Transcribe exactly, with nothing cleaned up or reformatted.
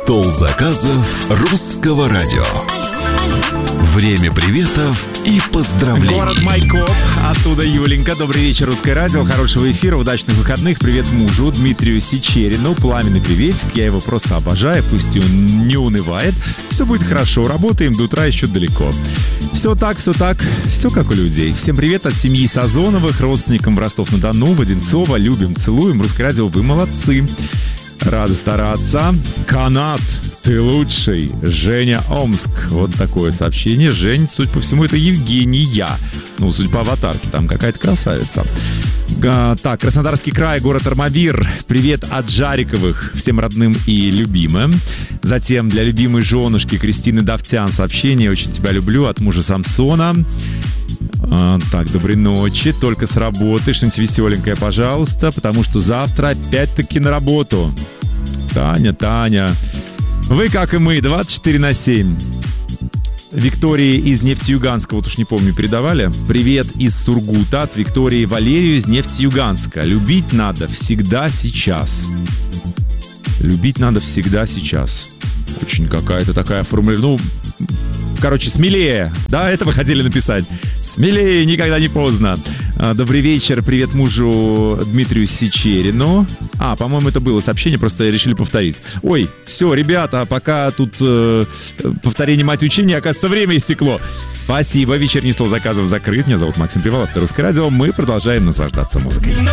Стол заказов Русского радио. Время приветов и поздравлений. Город Майкоп, оттуда Юленька. Добрый вечер, Русское радио. Хорошего эфира, удачных выходных. Привет мужу Дмитрию Сичерину. Пламенный приветик. Я его просто обожаю, пусть и он не унывает. Все будет хорошо, работаем, до утра еще далеко. Все так, все так, все как у людей. Всем привет от семьи Сазоновых, родственникам в Ростов-на-Дону, в Одинцово. Любим, целуем. Русское радио, вы молодцы. Рады стараться. Канат, ты лучший. Женя, Омск. Вот такое сообщение. Жень, судя по всему, это Евгения. Ну, судя по аватарке, там какая-то красавица. А, так, Краснодарский край, город Армавир. Привет от Жариковых, всем родным и любимым. Затем для любимой женушки Кристины Давтян сообщение. Очень тебя люблю от мужа Самсона. А, так, доброй ночи. Только с работы. Что-нибудь веселенькое, пожалуйста, потому что завтра опять-таки на работу. Таня, Таня. Вы, как и мы, двадцать четыре на семь. Виктории из Нефтеюганска, вот уж не помню, передавали. Привет из Сургута от Виктории Валерию из Нефтеюганска. Любить надо всегда сейчас. Любить надо всегда сейчас. Очень какая-то такая формулировка. Ну, короче, смелее. Да, это вы хотели написать. Смелее, никогда не поздно. Добрый вечер, привет мужу Дмитрию Сичерину. А, по-моему, это было сообщение, просто решили повторить. Ой, все, ребята, пока тут э, повторение мать учения, оказывается, время истекло. Спасибо, вечерний стол заказов закрыт. Меня зовут Максим Привалов, это Русское радио. Мы продолжаем наслаждаться музыкой.